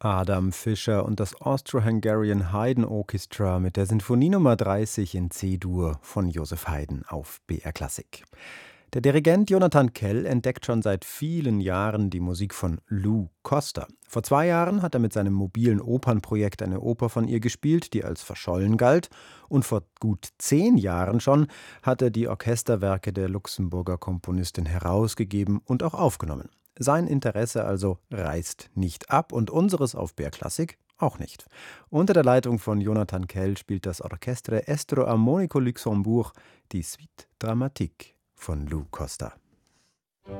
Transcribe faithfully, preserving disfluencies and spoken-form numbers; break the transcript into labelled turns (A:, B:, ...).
A: Adam Fischer und das Austro-Hungarian Haydn Orchestra mit der Sinfonie Nummer dreißig in C-Dur von Joseph Haydn auf B R Klassik. Der Dirigent Jonathan Kell entdeckt schon seit vielen Jahren die Musik von Lou Costa. Vor zwei Jahren hat er mit seinem mobilen Opernprojekt eine Oper von ihr gespielt, die als verschollen galt. Und vor gut zehn Jahren schon hat er die Orchesterwerke der Luxemburger Komponistin herausgegeben und auch aufgenommen. Sein Interesse also reißt nicht ab und unseres auf B R Klassik auch nicht. Unter der Leitung von Jonathan Kell spielt das Orchestre Estro Armonico Luxembourg die Suite Dramatique von Lou Costa.